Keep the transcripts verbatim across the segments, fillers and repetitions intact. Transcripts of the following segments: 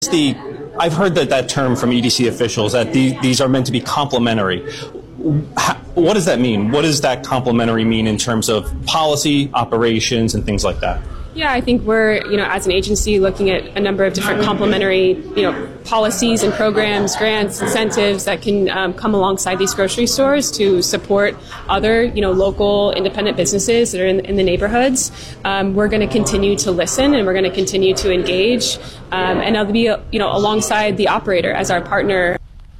The I've heard that, that term from E D C officials, that the, these are meant to be complementary. How, what does that mean? What does that complementary mean in terms of policy, operations, and things like that? Yeah, I think we're, you know, as an agency looking at a number of different complementary, you know, policies and programs, grants, incentives that can um, come alongside these grocery stores to support other, you know, local independent businesses that are in, in the neighborhoods. Um, we're going to continue to listen and we're going to continue to engage, um, and I'll be, you know, alongside the operator as our partner.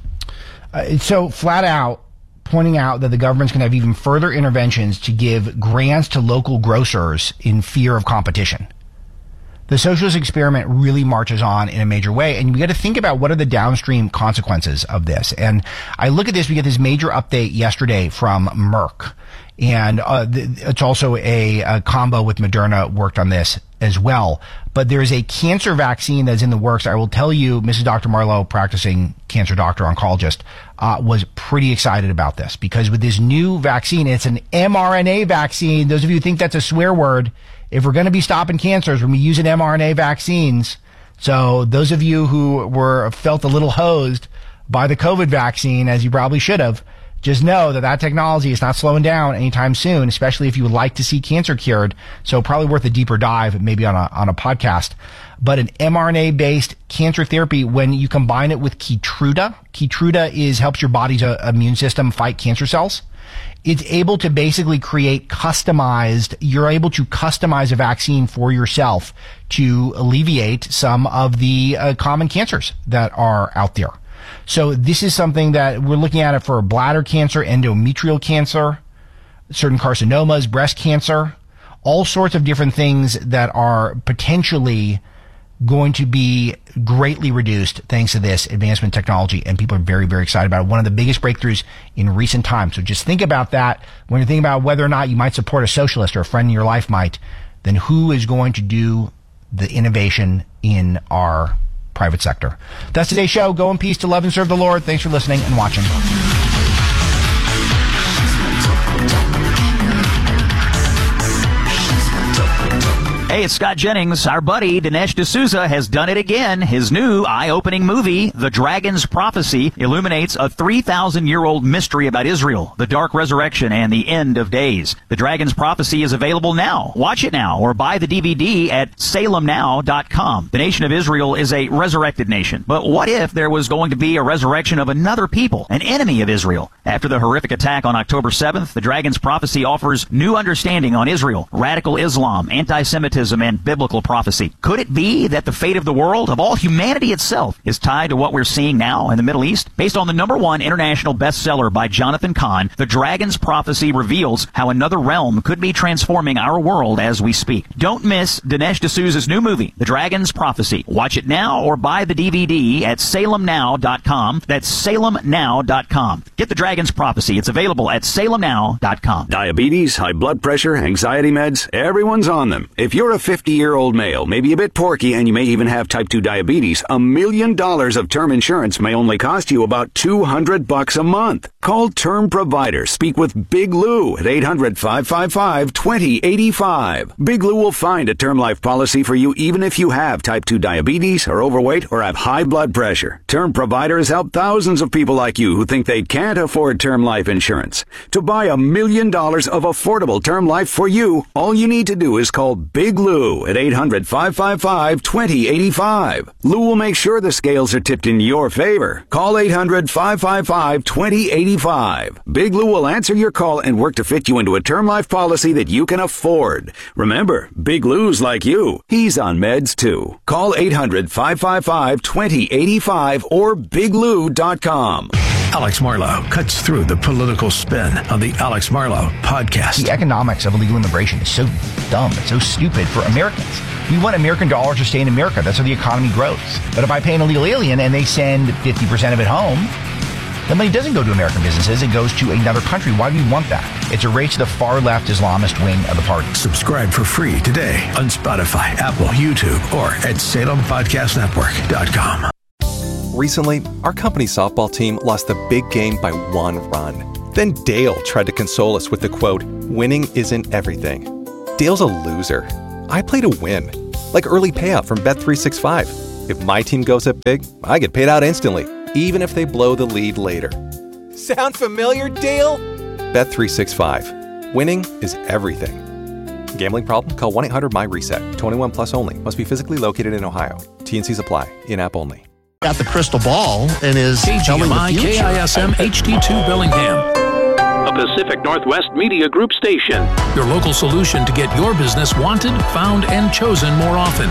Uh, so flat out pointing out that the government's going to have even further interventions to give grants to local grocers in fear of competition. The socialist experiment really marches on in a major way, and we got to think about what are the downstream consequences of this. And I look at this, we get this major update yesterday from Merck, and uh, th- it's also a, a combo with Moderna worked on this as well. But there is a cancer vaccine that's in the works. I will tell you, Missus Doctor Marlowe, practicing cancer doctor oncologist, uh, was pretty excited about this because with this new vaccine, it's an mRNA vaccine. Those of you who think that's a swear word, if we're going to be stopping cancers, we're going to be using mRNA vaccines. So those of you who were felt a little hosed by the COVID vaccine, as you probably should have, just know that that technology is not slowing down anytime soon, especially if you would like to see cancer cured. So probably worth a deeper dive, maybe on a on a podcast. But an mRNA-based cancer therapy, when you combine it with Keytruda, Keytruda is helps your body's uh, immune system fight cancer cells. It's able to basically create customized, you're able to customize a vaccine for yourself to alleviate some of the uh, common cancers that are out there. So this is something that we're looking at it for bladder cancer, endometrial cancer, certain carcinomas, breast cancer, all sorts of different things that are potentially going to be greatly reduced thanks to this advancement technology, and people are very, very excited about it. One of the biggest breakthroughs in recent times. So just think about that when you're thinking about whether or not you might support a socialist or a friend in your life might, then who is going to do the innovation in our private sector? That's today's show. Go in peace to love and serve the Lord. Thanks for listening and watching. Hey, it's Scott Jennings. Our buddy Dinesh D'Souza has done it again. His new eye-opening movie, The Dragon's Prophecy, illuminates a three thousand year old mystery about Israel, the dark resurrection, and the end of days. The Dragon's Prophecy is available now. Watch it now or buy the D V D at salem now dot com. The nation of Israel is a resurrected nation. But what if there was going to be a resurrection of another people, an enemy of Israel? After the horrific attack on October seventh, The Dragon's Prophecy offers new understanding on Israel, radical Islam, anti-Semitism, and biblical prophecy. Could it be that the fate of the world, of all humanity itself, is tied to what we're seeing now in the Middle East? Based on the number one international bestseller by Jonathan Cahn, The Dragon's Prophecy reveals how another realm could be transforming our world as we speak. Don't miss Dinesh D'Souza's new movie, The Dragon's Prophecy. Watch it now or buy the D V D at salem now dot com. That's salem now dot com. Get The Dragon's Prophecy. It's available at salem now dot com. Diabetes, high blood pressure, anxiety meds, everyone's on them. If you're a fifty-year-old male, maybe a bit porky, and you may even have type two diabetes, a million dollars of term insurance may only cost you about two hundred bucks a month. Call Term Provider. Speak with Big Lou at eight hundred, five five five, two zero eight five. Big Lou will find a term life policy for you even if you have type two diabetes, are overweight, or have high blood pressure. Term Provider has helped thousands of people like you who think they can't afford term life insurance. To buy a million dollars of affordable term life for you, all you need to do is call Big Lou at eight hundred, five five five, two zero eight five. Lou will make sure the scales are tipped in your favor. Call eight hundred, five five five, two zero eight five. Big Lou will answer your call and work to fit you into a term life policy that you can afford. Remember, Big Lou's like you. He's on meds too. Call eight hundred, five five five, two zero eight five or big lou dot com. Alex Marlow cuts through the political spin on the Alex Marlow podcast. The economics of illegal immigration is so dumb. It's so stupid for Americans. We want American dollars to stay in America. That's how the economy grows. But if I pay an illegal alien and they send fifty percent of it home, the money doesn't go to American businesses. It goes to another country. Why do we want that? It's a race to the far-left Islamist wing of the party. Subscribe for free today on Spotify, Apple, YouTube, or at salem podcast network dot com. Recently, our company softball team lost the big game by one run. Then Dale tried to console us with the quote, "Winning isn't everything." Dale's a loser. I play to win, like early payout from Bet three sixty-five. If my team goes up big, I get paid out instantly, even if they blow the lead later. Sound familiar, Dale? Bet three sixty-five. Winning is everything. Gambling problem? Call one eight hundred my reset. twenty-one plus only. Must be physically located in Ohio. T N Cs apply. In-app only. Got the crystal ball and is telling the future. K I S M H D two Bellingham. A Pacific Northwest Media Group station. Your local solution to get your business wanted, found, and chosen more often.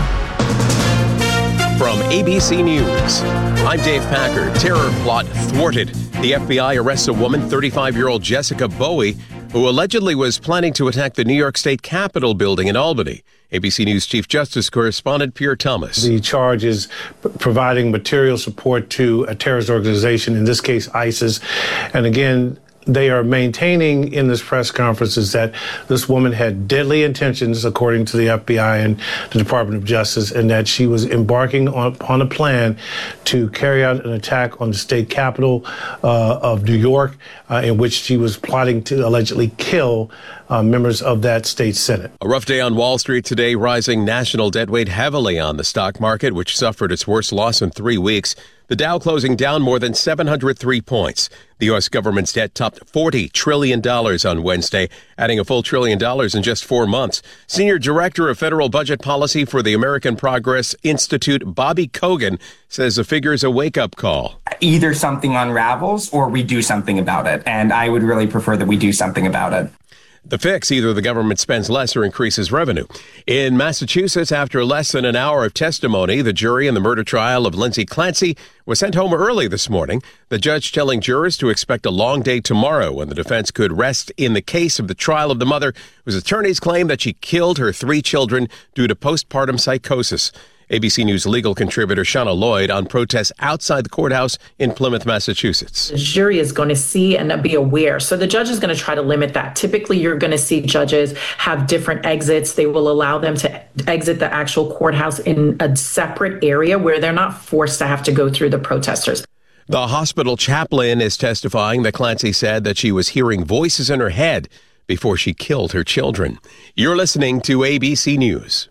From A B C News, I'm Dave Packer. Terror plot thwarted. The F B I arrests a woman, thirty-five-year-old Jessica Bowie, who allegedly was planning to attack the New York State Capitol building in Albany. A B C News Chief Justice correspondent Pierre Thomas. The charge is p- providing material support to a terrorist organization, in this case ISIS. And again, they are maintaining in this press conference is that this woman had deadly intentions, according to the F B I and the Department of Justice, and that she was embarking on, on a plan to carry out an attack on the state capitol uh, of New York, uh, in which she was plotting to allegedly kill uh, members of that state Senate. A rough day on Wall Street today. Rising national debt weighed heavily on the stock market, which suffered its worst loss in three weeks. The Dow closing down more than seven hundred three points. The U S government's debt topped forty trillion dollars on Wednesday, adding a full trillion dollars in just four months. Senior Director of Federal Budget Policy for the American Progress Institute, Bobby Kogan, says the figure is a wake-up call. Either something unravels or we do something about it, and I would really prefer that we do something about it. The fix, either the government spends less or increases revenue. In Massachusetts, after less than an hour of testimony, the jury in the murder trial of Lindsay Clancy was sent home early this morning. The judge telling jurors to expect a long day tomorrow when the defense could rest in the case of the trial of the mother whose attorneys claim that she killed her three children due to postpartum psychosis. A B C News legal contributor Shauna Lloyd on protests outside the courthouse in Plymouth, Massachusetts. The jury is going to see and be aware. So the judge is going to try to limit that. Typically, you're going to see judges have different exits. They will allow them to exit the actual courthouse in a separate area where they're not forced to have to go through the protesters. The hospital chaplain is testifying that Clancy said that she was hearing voices in her head before she killed her children. You're listening to A B C News.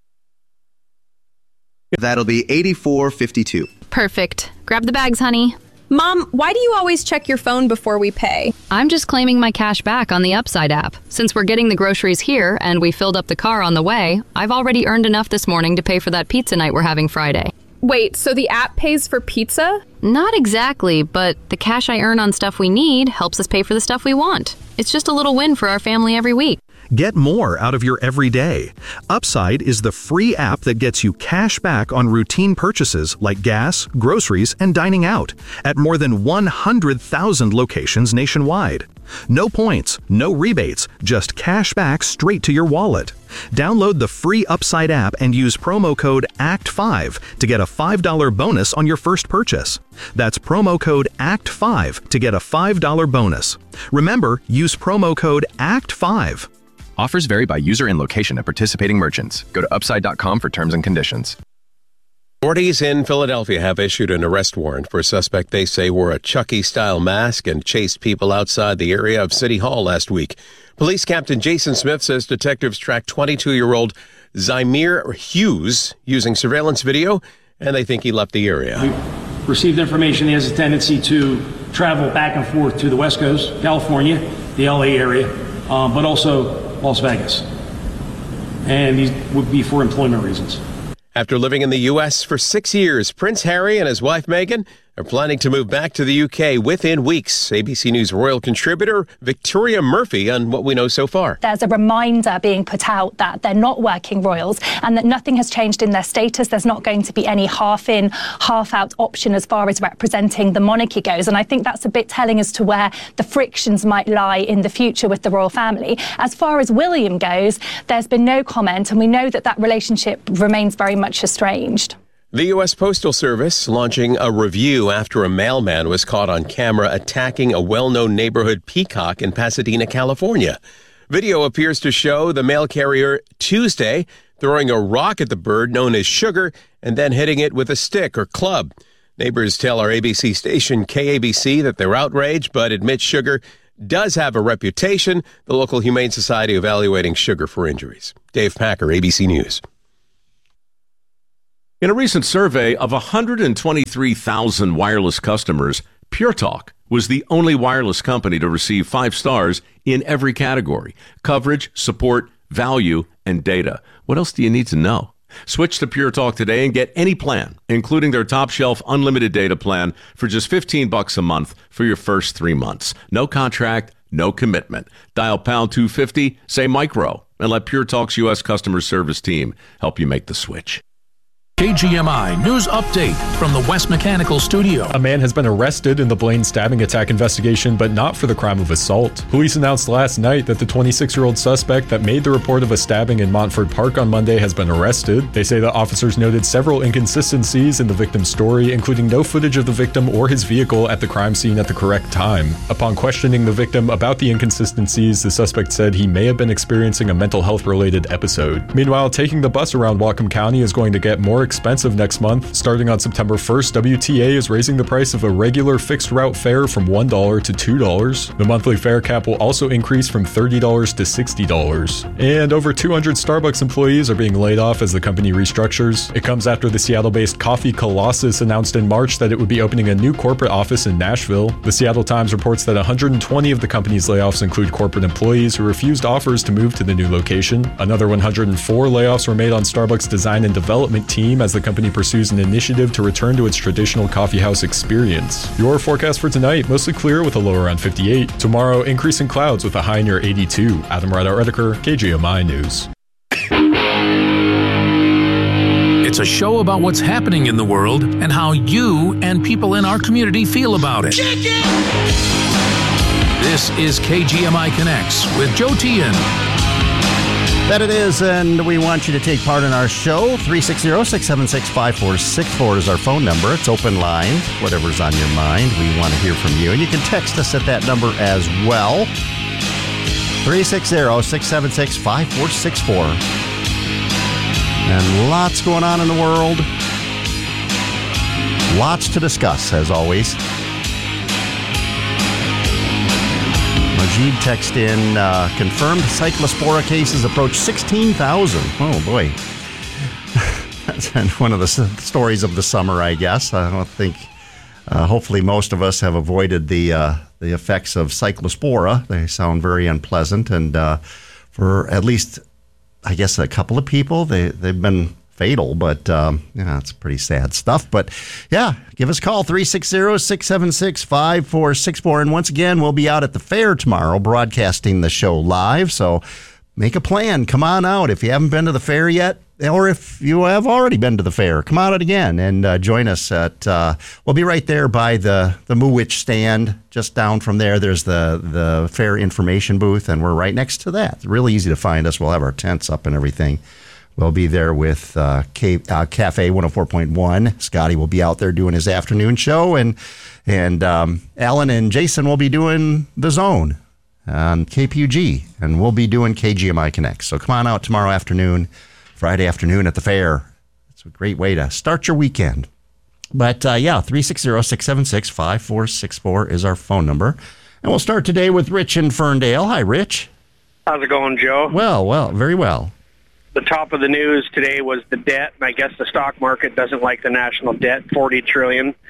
That'll be eighty-four fifty-two. Perfect. Grab the bags, honey. Mom, why do you always check your phone before we pay? I'm just claiming my cash back on the Upside app. Since we're getting the groceries here and we filled up the car on the way, I've already earned enough this morning to pay for that pizza night we're having Friday. Wait, so the app pays for pizza? Not exactly, but the cash I earn on stuff we need helps us pay for the stuff we want. It's just a little win for our family every week. Get more out of your everyday. Upside is the free app that gets you cash back on routine purchases like gas, groceries, and dining out at more than one hundred thousand locations nationwide. No points, no rebates, just cash back straight to your wallet. Download the free Upside app and use promo code A C T five to get a five dollars bonus on your first purchase. That's promo code A C T five to get a five dollars bonus. Remember, use promo code A C T five. Offers vary by user and location at participating merchants. Go to upside dot com for terms and conditions. Authorities in Philadelphia have issued an arrest warrant for a suspect they say wore a Chucky-style mask and chased people outside the area of City Hall last week. Police Captain Jason Smith says detectives tracked twenty-two-year-old Zymir Hughes using surveillance video, and they think he left the area. We received information he has a tendency to travel back and forth to the West Coast, California, the L A area, um, but also Las Vegas, and these would be for employment reasons. After living in the U S for six years, Prince Harry and his wife Meghan are planning to move back to the U K within weeks. A B C News royal contributor Victoria Murphy on what we know so far. There's a reminder being put out that they're not working royals and that nothing has changed in their status. There's not going to be any half-in, half-out option as far as representing the monarchy goes. And I think that's a bit telling as to where the frictions might lie in the future with the royal family. As far as William goes, there's been no comment, and we know that that relationship remains very much estranged. The U S Postal Service launching a review after a mailman was caught on camera attacking a well-known neighborhood peacock in Pasadena, California. Video appears to show the mail carrier Tuesday throwing a rock at the bird known as Sugar and then hitting it with a stick or club. Neighbors tell our A B C station K A B C that they're outraged but admit Sugar does have a reputation. The local Humane Society evaluating Sugar for injuries. Dave Packer, A B C News. In a recent survey of one hundred twenty-three thousand wireless customers, PureTalk was the only wireless company to receive five stars in every category: coverage, support, value, and data. What else do you need to know? Switch to PureTalk today and get any plan, including their top-shelf unlimited data plan, for just fifteen bucks a month for your first three months. No contract, no commitment. Dial pound two fifty, say micro, and let PureTalk's U S customer service team help you make the switch. K G M I News Update from the West Mechanical Studio. A man has been arrested in the Blaine stabbing attack investigation, but not for the crime of assault. Police announced last night that the twenty-six-year-old suspect that made the report of a stabbing in Montford Park on Monday has been arrested. They say the officers noted several inconsistencies in the victim's story, including no footage of the victim or his vehicle at the crime scene at the correct time. Upon questioning the victim about the inconsistencies, the suspect said he may have been experiencing a mental health-related episode. Meanwhile, taking the bus around Whatcom County is going to get more expensive next month. Starting on September first, W T A is raising the price of a regular fixed route fare from one dollar to two dollars. The monthly fare cap will also increase from thirty dollars to sixty dollars. And over two hundred Starbucks employees are being laid off as the company restructures. It comes after the Seattle-based Coffee Colossus announced in March that it would be opening a new corporate office in Nashville. The Seattle Times reports that one hundred twenty of the company's layoffs include corporate employees who refused offers to move to the new location. Another one hundred four layoffs were made on Starbucks' design and development team as the company pursues an initiative to return to its traditional coffeehouse experience. Your forecast for tonight, mostly clear with a low around fifty-eight. Tomorrow, increasing clouds with a high near eighty-two. Adam Rideout-Redeker, K G M I News. It's a show about what's happening in the world and how you and people in our community feel about it. This is K G M I Connects with Joe Tian. That it is, and we want you to take part in our show. three six zero, six seven six, five four six four is our phone number. It's open line. Whatever's on your mind, we want to hear from you. And you can text us at that number as well. three six zero, six seven six, five four six four. And lots going on in the world. Lots to discuss, as always. Majid text in, uh, confirmed cyclospora cases approach sixteen thousand. Oh, boy. That's one of the s- stories of the summer, I guess. I don't think, uh, hopefully most of us have avoided the uh, the effects of cyclospora. They sound very unpleasant. And uh, for at least, I guess, a couple of people, they, they've been fatal, but um, you know, it's pretty sad stuff. But yeah, give us a call, three six zero, six seven six, five four six four. And once again, we'll be out at the fair tomorrow broadcasting the show live. So make a plan. Come on out. If you haven't been to the fair yet, or if you have already been to the fair, come out again and uh, join us at, uh, we'll be right there by the, the Moowitch stand. Just down from there, there's the, the fair information booth, and we're right next to that. It's really easy to find us. We'll have our tents up and everything. We'll be there with uh, K, uh, Cafe one oh four point one. Scotty will be out there doing his afternoon show, and and um, Alan and Jason will be doing The Zone on K P U G, and we'll be doing K G M I Connect. So come on out tomorrow afternoon, Friday afternoon at the fair. It's a great way to start your weekend. But uh, yeah, three six zero, six seven six, five four six four is our phone number. And we'll start today with Rich in Ferndale. Hi, Rich. How's it going, Joe? Well, well, very well. The top of the news today was the debt, and I guess the stock market doesn't like the national debt, forty trillion dollars.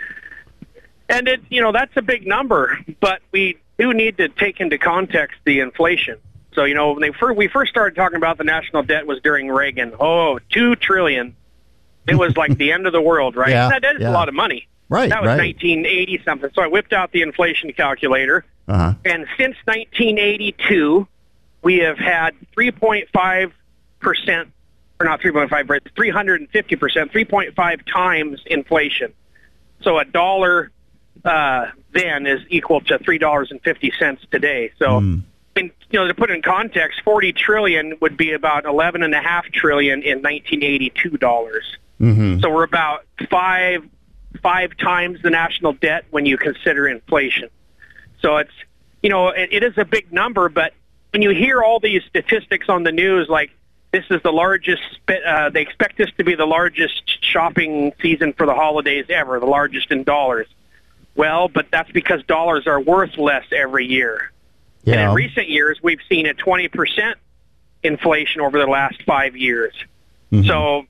And it, you know, that's a big number, but we do need to take into context the inflation. So, you know, when they first, we first started talking about the national debt was during Reagan. Oh, two trillion dollars. It was like the end of the world, right? Yeah, that, that is yeah. a lot of money. Right, That was right. nineteen eighty something. So I whipped out the inflation calculator. Uh-huh. And since nineteen eighty-two, we have had three point five percent, or not three point five, but three hundred fifty percent, three point five times inflation. So a dollar uh, then is equal to three dollars and fifty cents today. So, Mm. in, you know, to put it in context, forty trillion dollars would be about eleven point five trillion dollars in nineteen eighty-two dollars. Mm-hmm. So we're about five five times the national debt when you consider inflation. So it's, you know, it, it is a big number, but when you hear all these statistics on the news, like this is the largest, uh, they expect this to be the largest shopping season for the holidays ever, the largest in dollars. Well, but that's because dollars are worth less every year. Yeah. And in recent years, we've seen a twenty percent inflation over the last five years. Mm-hmm. So,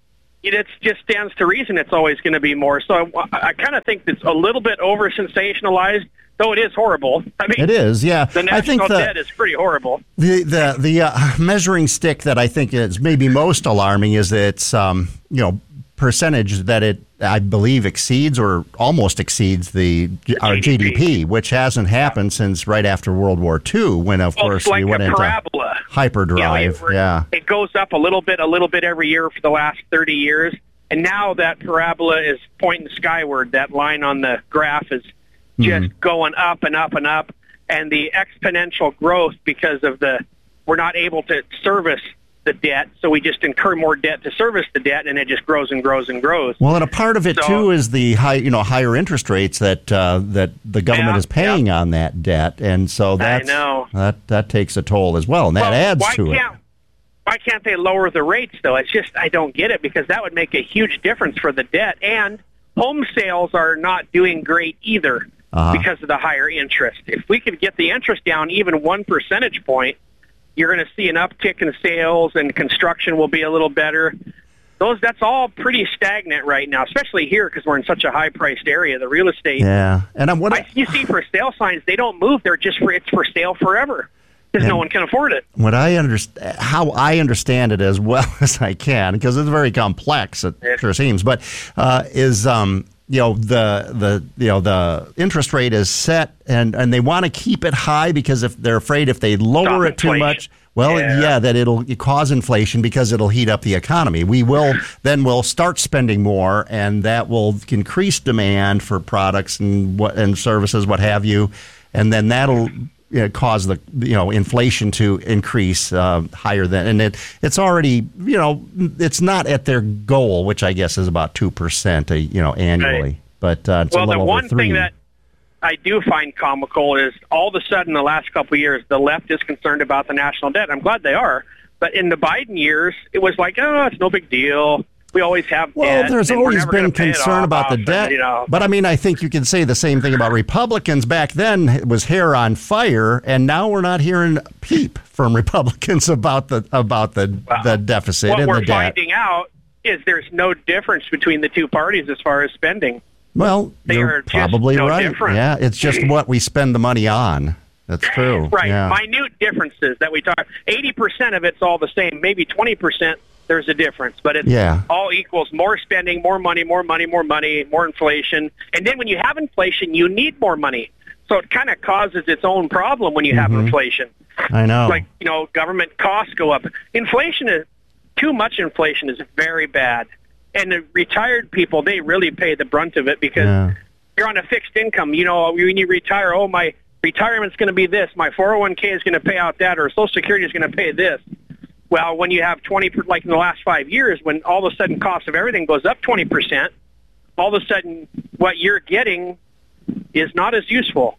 it just stands to reason it's always going to be more. So I, I kind of think it's a little bit over sensationalized, though it is horrible. I mean, it is, yeah. The I think national the, debt is pretty horrible. The the the uh, measuring stick that I think is maybe most alarming is that it's um, you know percentage that it I believe exceeds or almost exceeds the our G D P, G D P which hasn't happened since right after World War Two, when of well, course it's like we went a into parabola. hyperdrive. You know, it, yeah, it goes up a little bit, a little bit every year for the last thirty years, and now that parabola is pointing skyward. That line on the graph is just mm-hmm. going up and up and up, and the exponential growth because of the we're not able to service the debt, so we just incur more debt to service the debt, and it just grows and grows and grows. Well, and a part of it so, too is the high, you know, higher interest rates that uh, that the government yeah, is paying yeah. on that debt, and so that's, I know. that that takes a toll as well, and that well, adds why to can't, it. Why can't they lower the rates though? It's just I don't get it, because that would make a huge difference for the debt, and home sales are not doing great either uh-huh. because of the higher interest. If we could get the interest down even one percentage point, you're going to see an uptick in sales, and construction will be a little better. Those, that's all pretty stagnant right now, especially here because we're in such a high-priced area. The real estate, yeah, and I'm what I, you see for sale signs, they don't move. They're just for it's for sale forever because no one can afford it. What I understand, how I understand it as well as I can, because it's very complex. It yeah. sure seems, but uh, is. Um, You know the the you know the interest rate is set, and, and they want to keep it high because if they're afraid if they lower Stop it too inflation. much, well, yeah. yeah, that it'll cause inflation because it'll heat up the economy. We will then we'll start spending more, and that will increase demand for products and what and services, what have you, and then that'll you know, cause the you know inflation to increase uh, higher than, and it it's already you know it's not at their goal, which I guess is about two percent you know annually, right. but uh, it's well, a little the over one three. thing that I do find comical is all of a sudden the last couple of years the left is concerned about the national debt. I'm glad they are, but in the Biden years it was like, oh, it's no big deal. We always have well, debt. there's and we're always never been gonna pay it concern off about the and, debt. you know. But I mean, I think you can say the same thing about Republicans. Back then, it was hair on fire, and now we're not hearing a peep from Republicans about the about the Well, the deficit what and we're the debt. finding out is there's no difference between the two parties as far as spending. Well, They you're are just probably no right. different. Yeah, it's just what we spend the money on. That's true. Right. Yeah. Minute differences that we talk. eighty percent of it's all the same. Maybe twenty percent there's a difference, but it's Yeah. all equals more spending, more money, more money, more money, more inflation. And then when you have inflation, you need more money. So it kind of causes its own problem when you have Mhm. inflation. I know. Like, you know, government costs go up. Inflation is, too much inflation is very bad. And the retired people, they really pay the brunt of it because Yeah. you're on a fixed income. You know, when you retire, oh, my retirement's going to be this. My four oh one k is going to pay out that, or Social Security is going to pay this. Well, when you have twenty, like in the last five years, when all of a sudden cost of everything goes up twenty percent, all of a sudden what you're getting is not as useful.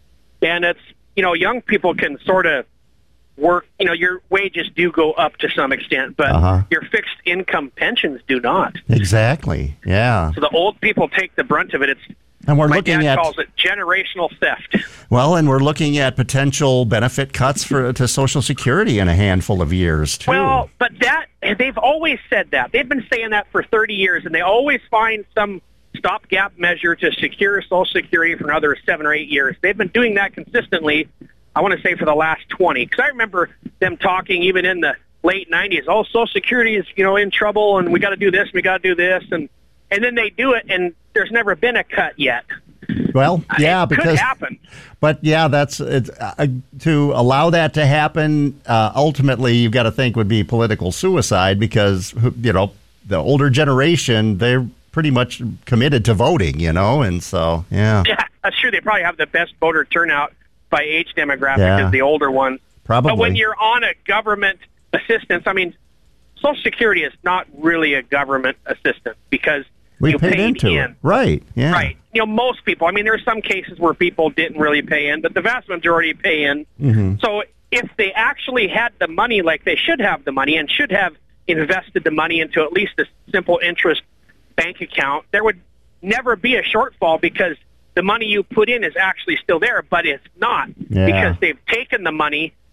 And it's, you know, young people can sort of work, you know, your wages do go up to some extent, but Uh-huh. your fixed income pensions do not. Exactly. Yeah. So the old people take the brunt of it. It's And we're my looking dad at calls it generational theft. well, and we're looking at potential benefit cuts for to Social Security in a handful of years too. Well, but that they've always said that. They've been saying that for thirty years, and they always find some stopgap measure to secure Social Security for another seven or eight years. They've been doing that consistently, I want to say, for the last twenty. Because I remember them talking even in the late nineties, oh, Social Security is, you know, in trouble, and we got to do this, and we got to do this, and and then they do it, and there's never been a cut yet. Well, yeah, it because could happen. But yeah, that's it's, uh, to allow that to happen. Uh, ultimately, you've got to think would be political suicide because you know the older generation they're pretty much committed to voting, you know, and so yeah, Yeah, that's true. They probably have the best voter turnout by age demographic Yeah. as the older ones. Probably. But when you're on a government assistance, I mean, Social Security is not really a government assistance because we you paid paid into in. it, right? Yeah, Right. You know, most people, I mean, there are some cases where people didn't really pay in, but the vast majority pay in. Mm-hmm. So if they actually had the money like they should have the money and should have invested the money into at least a simple interest bank account, there would never be a shortfall because the money you put in is actually still there, but it's not Yeah. because they've taken the money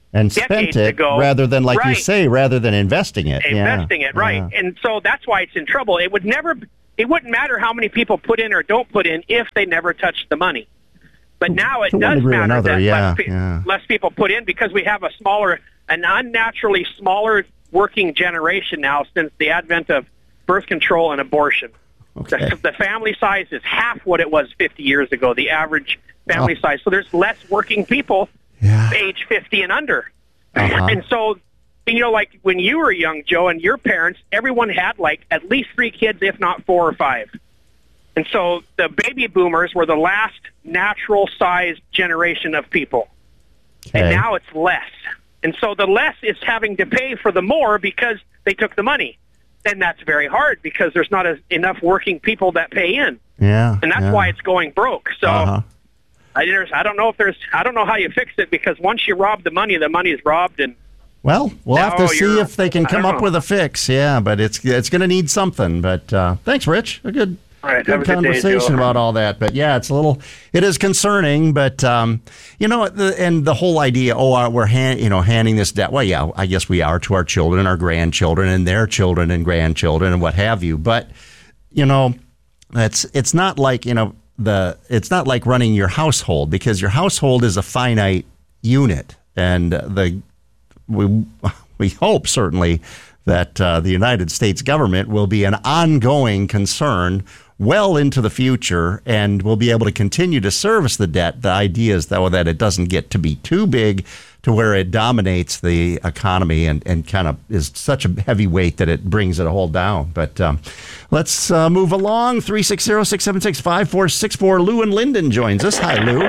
and spent decades it ago, rather than, like right. you say, rather than investing it. Investing yeah. it, right. Yeah. And so that's why it's in trouble. It would never, it wouldn't matter how many people put in or don't put in if they never touched the money. But now it To one does degree or matter another, that yeah, less, pe- yeah. less people put in because we have a smaller, an unnaturally smaller working generation now since the advent of birth control and abortion. Okay. The, the family size is half what it was fifty years ago, the average family oh. size. So there's less working people yeah. age fifty and under. Uh-huh. And so, you know, like when you were young, Joe, and your parents, everyone had like at least three kids, if not four or five. And so the baby boomers were the last natural-sized generation of people. Okay. And now it's less. And so the less is having to pay for the more because they took the money. And that's very hard because there's not as, enough working people that pay in. Yeah. And that's yeah. why it's going broke. So uh-huh. I, there's, I don't know if there's, I don't know how you fix it because once you rob the money, the money is robbed. And Well, we'll have to see you're- if they can I come don't up know. with a fix. Yeah, but it's it's going to need something. But uh, thanks, Rich. A good, All right, have good a good day, conversation Joe. about all that. But yeah, it's a little, it is concerning. But um, you know, the, and the whole idea, oh, uh, we're hand, you know, handing this debt. Well, yeah, I guess we are to our children, our grandchildren, and their children and grandchildren, and what have you. But you know, it's it's not like you know the it's not like running your household because your household is a finite unit, and the we. We hope, certainly, that uh, the United States government will be an ongoing concern well into the future and will be able to continue to service the debt. The idea is, though, that it doesn't get to be too big to where it dominates the economy and, and kind of is such a heavy weight that it brings it all down. But um, let's uh, move along. three six zero, six seven six, five four six four. Lou and Linden joins us. Hi, Lou.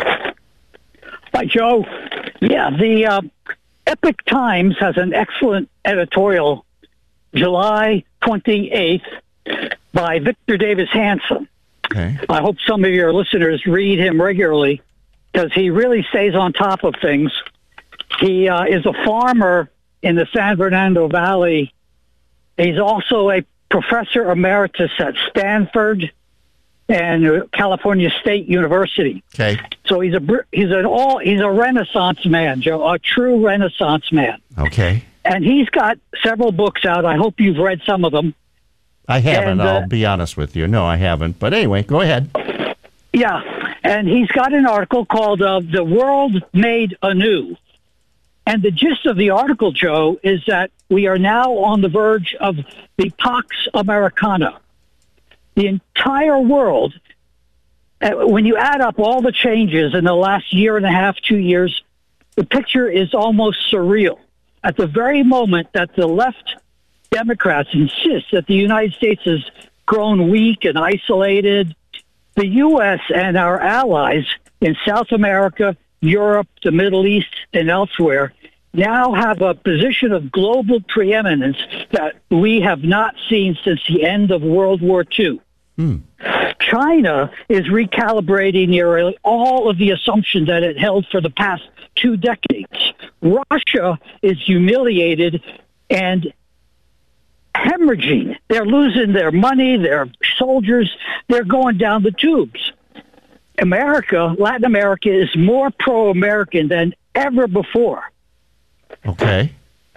Hi, Joe. Yeah, the... Uh... Epic Times has an excellent editorial, July twenty-eighth, by Victor Davis Hanson. Okay. I hope some of your listeners read him regularly because he really stays on top of things. He uh, is a farmer in the San Fernando Valley. He's also a professor emeritus at Stanford and California State University. Okay. So he's a he's an all he's a Renaissance man, Joe, a true Renaissance man. Okay. And he's got several books out. I hope you've read some of them. I haven't, And, uh, I'll be honest with you. No, I haven't. But anyway, go ahead. Yeah, and he's got an article called uh, "The World Made Anew." And the gist of the article, Joe, is that we are now on the verge of the Pax Americana. The entire world, uh, when you add up all the changes in the last year and a half, two years, the picture is almost surreal. At the very moment that the left Democrats insist that the United States has grown weak and isolated, the U S and our allies in South America, Europe, the Middle East, and elsewhere now have a position of global preeminence that we have not seen since the end of World War Two. Hmm. China is recalibrating nearly all of the assumptions that it held for the past two decades. Russia is humiliated and hemorrhaging. They're losing their money, their soldiers, they're going down the tubes. America, Latin America, is more pro-American than ever before. Okay.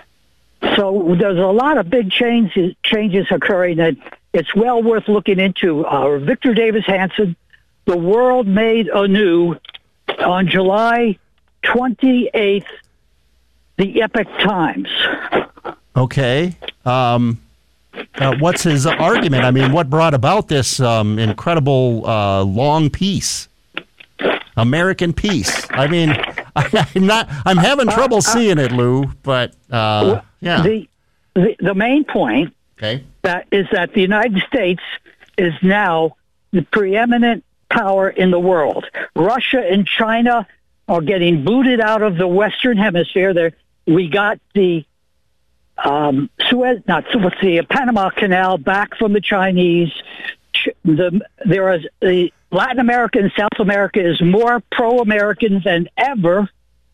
So there's a lot of big changes changes occurring, and it's well worth looking into. Uh, Victor Davis Hanson, The World Made Anew, on July twenty-eighth, the Epic Times. Okay. Um, uh, what's his argument? I mean, what brought about this um, incredible uh, long piece? American Peace. I mean, I, I'm not. I'm having trouble seeing it, Lou. But uh, yeah, The, the the main point okay. that is that the United States is now the preeminent power in the world. Russia and China are getting booted out of the Western Hemisphere. There, we got the um, Suez, not what's the Panama Canal back from the Chinese. The there is the Latin America and South America is more pro-American than ever.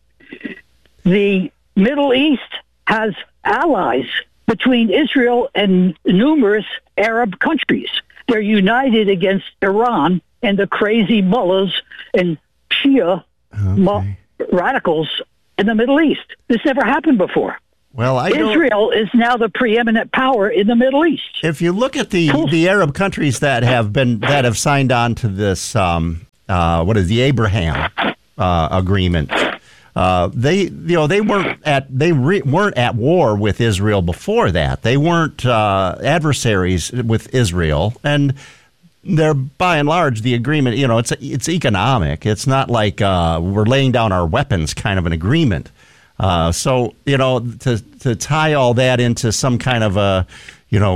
The Middle East has allies between Israel and numerous Arab countries. They're united against Iran and the crazy mullahs and Shia okay. mu- radicals in the Middle East. This never happened before. Well, I Israel is now the preeminent power in the Middle East. If you look at the, the Arab countries that have been that have signed on to this, um, uh, what is the Abraham uh, agreement? Uh, they, you know, they weren't at they re- weren't at war with Israel before that. They weren't uh, adversaries with Israel, and they're by and large the agreement. You know, it's it's economic. It's not like uh, we're laying down our weapons kind of an agreement. Uh, so, you know, to to tie all that into some kind of a, you know,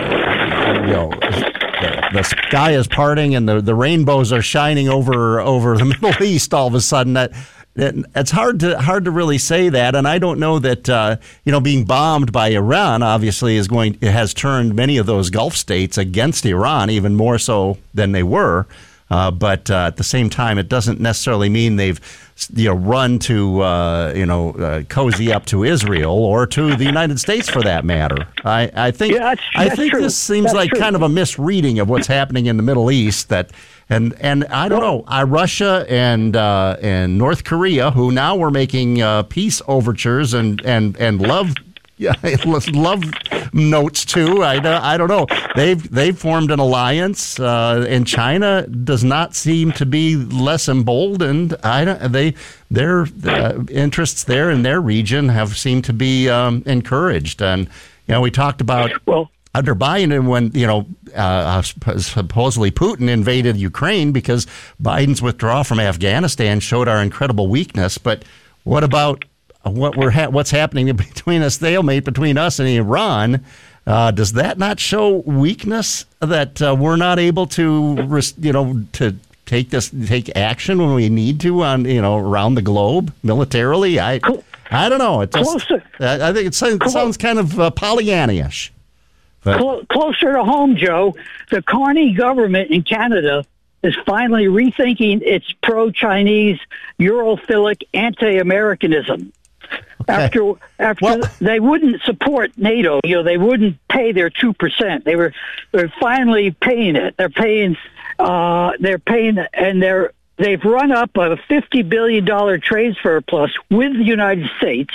uh, you know, the, the sky is parting and the, the rainbows are shining over over the Middle East all of a sudden. That it, it's hard to hard to really say that, and I don't know that uh, you know, being bombed by Iran obviously is going it has turned many of those Gulf states against Iran even more so than they were. Uh, but uh, at the same time, it doesn't necessarily mean they've, you know, run to, uh, you know, uh, cozy up to Israel or to the United States for that matter. I, I think yeah, that's, I that's think true. this seems that's like true. kind of a misreading of what's happening in the Middle East. That and and I don't know, uh, Russia and uh, and North Korea, who now we're making uh, peace overtures and and and love. Yeah, love notes too. I, I don't know. They've they've formed an alliance, uh, and China does not seem to be less emboldened. I don't. They their uh, interests there in their region have seemed to be um, encouraged. And you know, we talked about well under Biden when you know uh, supposedly Putin invaded Ukraine because Biden's withdrawal from Afghanistan showed our incredible weakness. But what about what we're ha- what's happening between a stalemate between us and Iran? Uh, does that not show weakness that uh, we're not able to, res- you know, to take this take action when we need to on you know around the globe militarily? I I don't know. It just, Closer. I I think it sounds, it sounds kind of uh, Pollyanna-ish. But, Cl- closer to home, Joe, the Carney government in Canada is finally rethinking its pro-Chinese, Europhilic anti-Americanism. Okay. After after well, they wouldn't support NATO, you know, they wouldn't pay their two percent. They were they're finally paying it. They're paying uh, they're paying and they're they've run up a fifty billion dollar trade surplus with the United States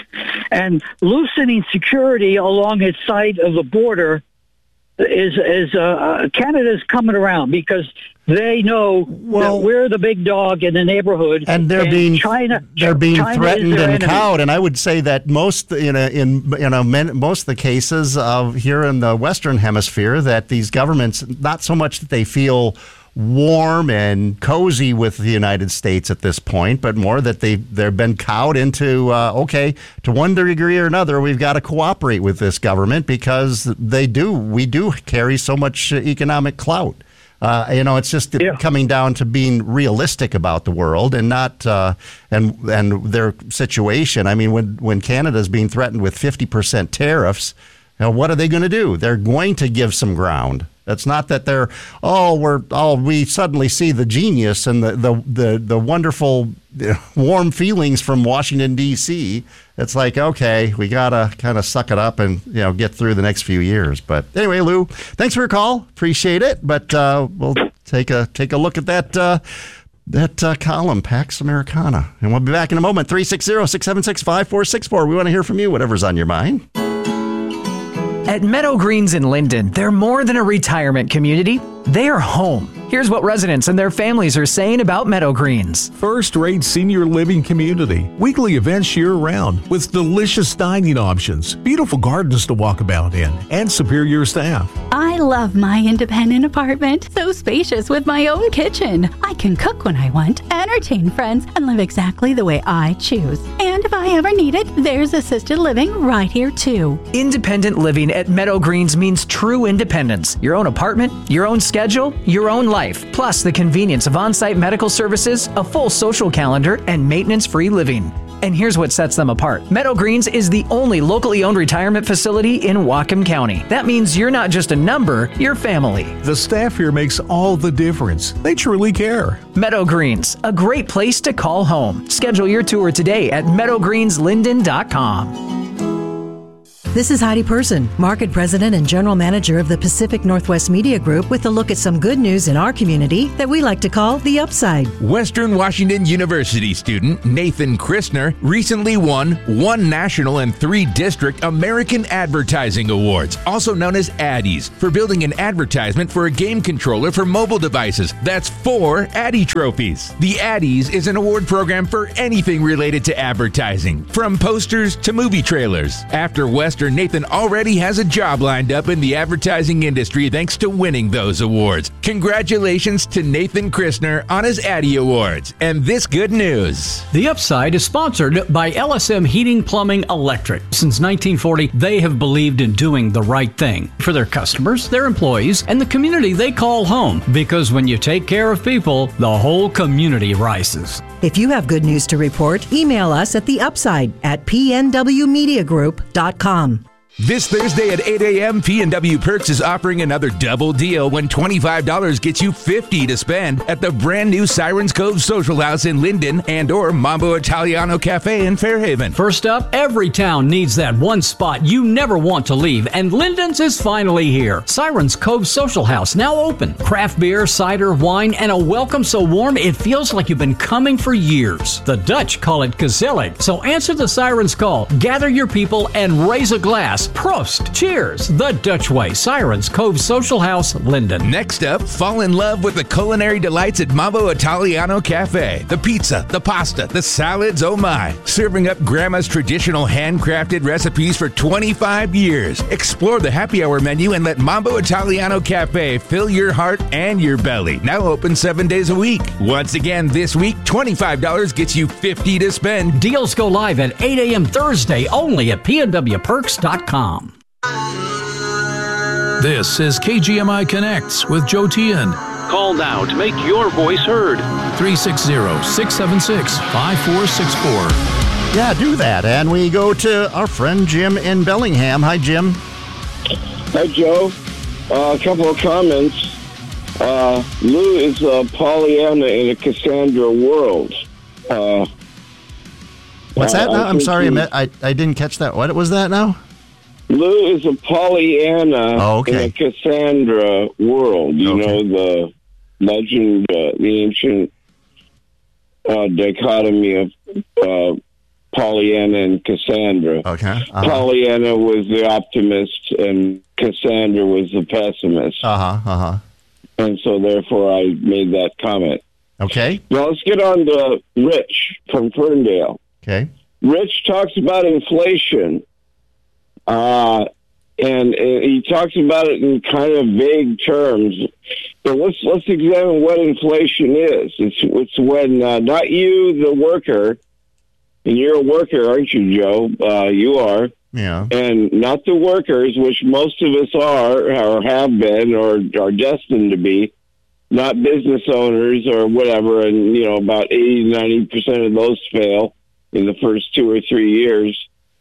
and loosening security along its side of the border is is uh, Canada's coming around because they know well, that we're the big dog in the neighborhood, and they're and being China. They're being China threatened and enemy. cowed. And I would say that most, you know, in you know, most of the cases of here in the Western Hemisphere, that these governments, not so much that they feel warm and cozy with the United States at this point, but more that they they've been cowed into uh, okay, to one degree or another, we've got to cooperate with this government because they do we do carry so much economic clout. Uh, you know, it's just yeah. coming down to being realistic about the world and not uh, and and their situation. I mean, when when Canada's being threatened with fifty percent tariffs, you know, what are they going to do? They're going to give some ground. It's not that they're oh we're oh we suddenly see the genius and the the the, the wonderful warm feelings from Washington D C. It's like, okay, we gotta kind of suck it up and you know get through the next few years. But anyway, Lou, thanks for your call. Appreciate it. But uh, we'll take a take a look at that uh, that uh, column, Pax Americana, and we'll be back in a moment. three six zero, six seven six, five four six four. We want to hear from you. Whatever's on your mind. At Meadow Greens in Linden, they're more than a retirement community. They are home. Here's what residents and their families are saying about Meadow Greens. First-rate senior living community. Weekly events year-round with delicious dining options, beautiful gardens to walk about in, and superior staff. I love my independent apartment. So spacious with my own kitchen. I can cook when I want, entertain friends, and live exactly the way I choose. And if I ever need it, there's assisted living right here too. Independent living at Meadow Greens means true independence. Your own apartment, your own schedule, your own life, plus the convenience of on-site medical services, a full social calendar, and maintenance-free living. And here's what sets them apart. Meadow Greens is the only locally owned retirement facility in Whatcom County. That means you're not just a number, you're family. The staff here makes all the difference. They truly care. Meadow Greens, a great place to call home. Schedule your tour today at meadow greens linden dot com. This is Heidi Person, Market President and General Manager of the Pacific Northwest Media Group, with a look at some good news in our community that we like to call the upside. Western Washington University student Nathan Christner recently won one national and three district American Advertising Awards, also known as Addies, for building an advertisement for a game controller for mobile devices. That's four Addie trophies. The Addies is an award program for anything related to advertising, from posters to movie trailers. After Western, Nathan already has a job lined up in the advertising industry thanks to winning those awards. Congratulations to Nathan Christner on his Addie Awards. And this good news. The Upside is sponsored by L S M Heating, Plumbing, Electric. Since nineteen forty, they have believed in doing the right thing for their customers, their employees, and the community they call home. Because when you take care of people, the whole community rises. If you have good news to report, email us at the upside at p n w media group dot com. This Thursday at eight a.m., P and W Perks is offering another double deal when twenty-five dollars gets you fifty dollars to spend at the brand new Sirens Cove Social House in Linden and or Mambo Italiano Cafe in Fairhaven. First up, every town needs that one spot you never want to leave, and Linden's is finally here. Sirens Cove Social House, now open. Craft beer, cider, wine, and a welcome so warm it feels like you've been coming for years. The Dutch call it gezellig, so answer the Sirens call, gather your people, and raise a glass. Prost! Cheers! The Dutch Way, Sirens Cove Social House, Linden. Next up, fall in love with the culinary delights at Mambo Italiano Cafe. The pizza, the pasta, the salads, oh my. Serving up Grandma's traditional handcrafted recipes for twenty-five years. Explore the happy hour menu and let Mambo Italiano Cafe fill your heart and your belly. Now open seven days a week. Once again, this week, twenty-five dollars gets you fifty dollars to spend. Deals go live at eight a.m. Thursday only at p n w perks dot com. This is K G M I Connects with Joe Tian. Call now to make your voice heard. three six zero, six seven six, five four six four. Yeah, do that. And we go to our friend Jim in Bellingham. Hi, Jim. Hi, Joe. Uh, a couple of comments. Uh, Lou is a Pollyanna in a Cassandra world. Uh, What's that uh, now? I'm sorry, I, I I didn't catch that. What was that now? Lou is a Pollyanna oh, okay. in a Cassandra world. You okay. know, the legend, uh, the ancient uh, dichotomy of uh, Pollyanna and Cassandra. Okay. Uh-huh. Pollyanna was the optimist and Cassandra was the pessimist. Uh-huh, uh-huh. And so, therefore, I made that comment. Okay. Now, let's get on to Rich from Ferndale. Okay. Rich talks about inflation. Uh, and uh, he talks about it in kind of vague terms. But let's let's examine what inflation is. It's it's when uh, not you, the worker, and you're a worker, aren't you, Joe? Uh, you are. Yeah. And not the workers, which most of us are, or have been, or are destined to be. Not business owners or whatever. And, you know, about eighty, ninety percent of those fail in the first two or three years.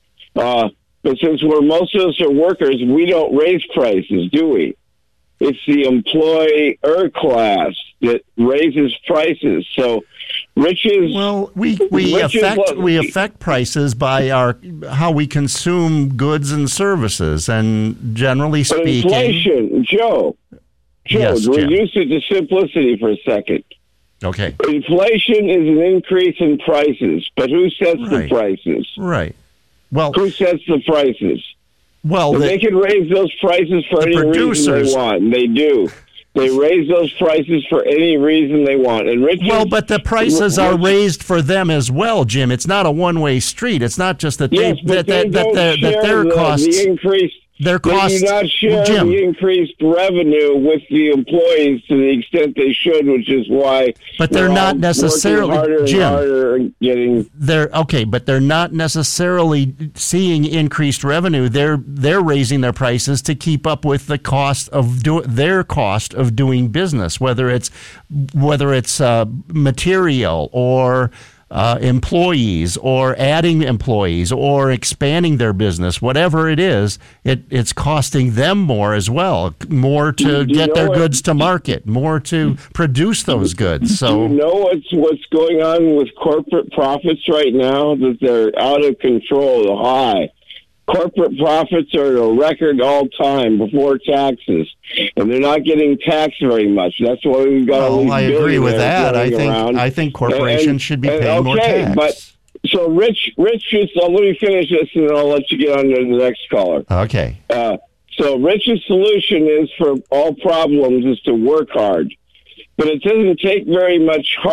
Uh But since we're most of us are workers, we don't raise prices, do we? It's the employer class that raises prices. So, riches. Well, we we riches affect what, we affect prices by our how we consume goods and services, and generally but speaking, inflation, Joe. Joe, yes, Jim. reduce it to simplicity for a second. Okay. Inflation is an increase in prices, but who sets Right. the prices? Right. Well, who sets the prices? Well, the, they can raise those prices for any reason they want, and they do. They raise those prices for any reason they want. And Richard, well, but the prices are raised for them as well, Jim. It's not a one-way street. It's not just that they yes, but that, they that, that, don't that, share that their the, costs the increased. Their costs, they do not share Jim. the increased revenue with the employees to the extent they should, which is why. But they're not necessarily harder and Jim. Harder and getting. They're okay, but they're not necessarily seeing increased revenue. They're they're raising their prices to keep up with the cost of do, their cost of doing business, whether it's whether it's uh, material or. Uh, employees or adding employees or expanding their business, whatever it is, it, it's costing them more as well, more to you get their what? goods to market, more to produce those goods. So, do you know what's what's going on with corporate profits right now? That they're out of control, high. corporate profits are at a record all time before taxes, and they're not getting taxed very much. That's why we've got all Well, these I agree with billionaires that. I running think around. I think corporations And- and- should be and paying more okay, tax. But so Rich, Rich, just uh, let me finish this, and then I'll let you get on to the next caller. Okay. Uh, so Rich's solution is for all problems is to work hard, but it doesn't take very much hard.